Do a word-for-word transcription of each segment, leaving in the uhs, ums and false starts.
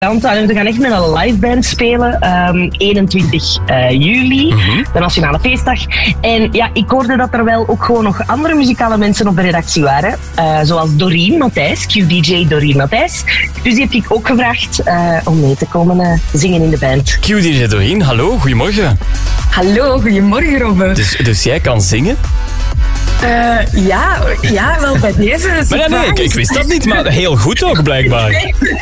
En we gaan echt met een live band spelen. Um, eenentwintig juli, mm-hmm. de Nationale Feestdag. En ja, ik hoorde dat er wel ook gewoon nog andere muzikale mensen op de redactie waren. Uh, zoals Doreen Matthijs, Q D J Doreen Matthijs. Dus die heb ik ook gevraagd uh, om mee te komen uh, zingen in de band. Q D J Doreen, hallo, goedemorgen. Hallo, goedemorgen Robbe. Dus, dus jij kan zingen? Uh, ja, ja, wel bij deze. Maar ja, nee, ik, ik wist dat niet, maar heel goed ook blijkbaar.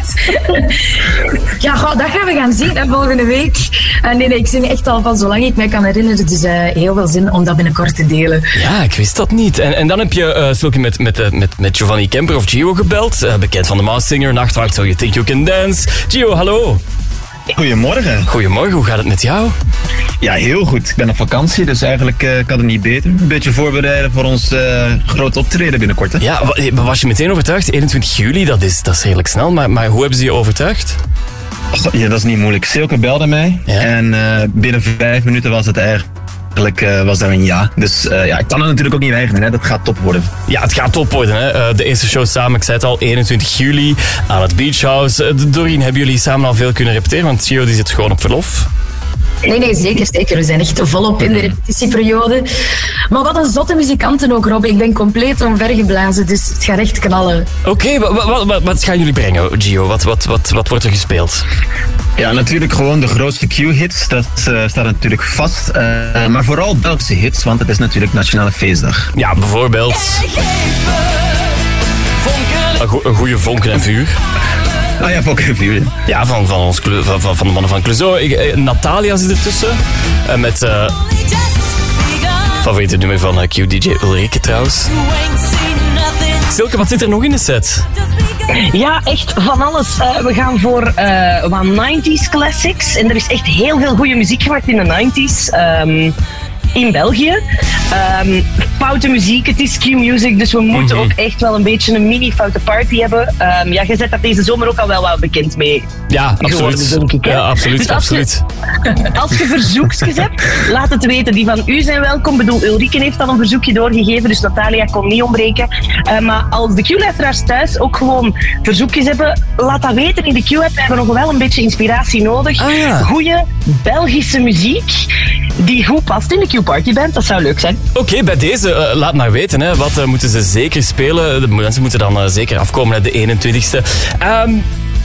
Ja, goh, dat gaan we gaan zien hè, volgende week. Uh, nee, nee, ik zing echt al van zolang ik mij kan herinneren. Dus uh, heel veel zin om dat binnenkort te delen. Ja, ik wist dat niet. En, en dan heb je uh, Silke met, met, met, met Giovanni Kemper of Gio gebeld. Uh, bekend van de Masked Singer, Nachtwacht, So You Think You Can Dance. Gio, hallo. Goedemorgen. Goedemorgen, hoe gaat het met jou? Ja, heel goed. Ik ben op vakantie, dus eigenlijk uh, kan het niet beter. Een beetje voorbereiden voor ons uh, grote optreden binnenkort. Hè? Ja, was je meteen overtuigd? eenentwintig juli, dat is, dat is redelijk snel. Maar, maar hoe hebben ze je overtuigd? Ja, dat is niet moeilijk. Silke belde mij ja. en uh, binnen vijf minuten was het eigenlijk... Eigenlijk uh, was daar een ja. Dus uh, ja, ik kan het natuurlijk ook niet weigeren. Hè. Dat gaat top worden. Ja, het gaat top worden. Hè. Uh, de eerste show samen, ik zei het al, eenentwintig juli aan het Beach House. Uh, Doreen, hebben jullie samen al veel kunnen repeteren? Want Gio die zit gewoon op verlof. Nee, nee, zeker, zeker. We zijn echt volop in de repetitieperiode. Maar wat een zotte muzikanten ook, Rob. Ik ben compleet omvergeblazen, dus het gaat echt knallen. Oké, okay, wat, wat, wat, wat gaan jullie brengen, Gio? Wat, wat, wat, wat wordt er gespeeld? Ja, natuurlijk gewoon de grootste Q-hits. Dat uh, staat natuurlijk vast. Uh, maar vooral Belgische hits, want het is natuurlijk Nationale Feestdag. Ja, bijvoorbeeld... Een, go- een goede vonken en vuur. Ah ja, Vonken en Vuur. Ja, ja van, van, ons, van, van de mannen van Clouseau. Ik, eh, Natalia zit ertussen. Uh, met... Uh, favoriete nummer van uh, Q D J Ulrike trouwens. Silke, wat zit er nog in de set? Ja, echt van alles. Uh, we gaan voor uh, wat nineties classics. En er is echt heel veel goede muziek gemaakt in de nineties. Um, in België. Um, foute muziek, het is Q-music, dus we moeten mm-hmm. ook echt wel een beetje een mini-foute party hebben. Um, ja, je zet dat deze zomer ook al wel wat bekend mee. Ja, geworden, absoluut. denk ik, ja, absoluut, dus als absoluut. Je, als je verzoekjes hebt, laat het weten. Die van u zijn welkom. Ik bedoel, Ulrike heeft al een verzoekje doorgegeven, dus Natalia kon niet ontbreken. Uh, maar als de Q-luisteraars thuis ook gewoon verzoekjes hebben, laat dat weten in de Q-app. We hebben nog wel een beetje inspiratie nodig. Ah, ja. Goeie Belgische muziek die goed past in de Q-partyband. Dat zou leuk zijn. Oké, okay, bij deze, uh, laat maar weten. Hè. Wat uh, moeten ze zeker spelen? De mensen moeten dan uh, zeker afkomen naar de eenentwintigste. Um,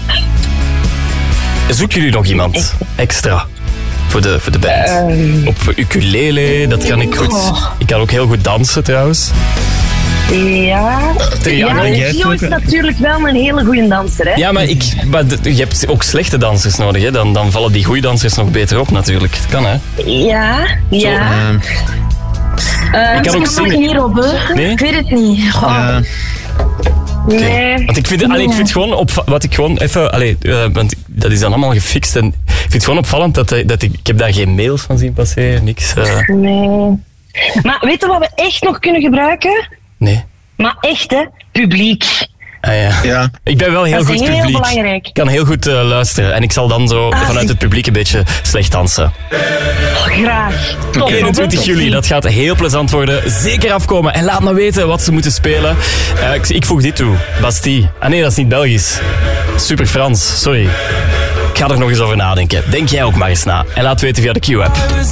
zoeken jullie nog iemand extra voor de, voor de band? Um, Op ukulele, dat kan ik goed. Oh. Ik kan ook heel goed dansen trouwens. Ja, ja Gio is natuurlijk wel een hele goede danser. Hè? Ja, maar, ik, maar de, je hebt ook slechte dansers nodig. Hè? Dan, dan vallen die goede dansers nog beter op natuurlijk. Dat kan, hè? Ja, ja. Zo, uh, uh, ik kan ook zingen. Hierop, nee? Ik weet het niet. Oh. Uh, Okay. Nee. Want ik vind, allee, ik vind gewoon op, wat ik gewoon even, allee, uh, want dat is dan allemaal gefixt en ik vind het gewoon opvallend dat, dat ik, ik heb daar geen mails van zien passeren, niks. Uh. Nee. Maar weet je wat we echt nog kunnen gebruiken? Nee. Maar echt, hè? Publiek. Ah, ja. Ja. Ik ben wel heel dat goed publiek. Heel belangrijk. Ik kan heel goed uh, luisteren en ik zal dan zo ah, vanuit het publiek een beetje slecht dansen. Oh, graag. Top, eenentwintig juli, dat gaat heel plezant worden. Zeker afkomen en laat me weten wat ze moeten spelen. Uh, ik, ik voeg dit toe. Bastille. Ah nee, dat is niet Belgisch. Super Frans, sorry. Ik ga er nog eens over nadenken. Denk jij ook maar eens na. En laat weten via de Q-app.